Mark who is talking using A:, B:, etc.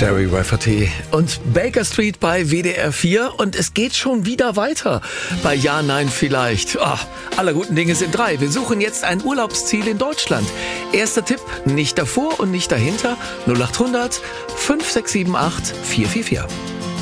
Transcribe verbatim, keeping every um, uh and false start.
A: Jerry Rafferty und Baker Street bei W D R vier und es geht schon wieder weiter bei Ja, Nein, Vielleicht. Oh, aller guten Dinge sind drei. Wir suchen jetzt ein Urlaubsziel in Deutschland. Erster Tipp, nicht davor und nicht dahinter. null acht hundert fünf sechs sieben acht vier vier vier.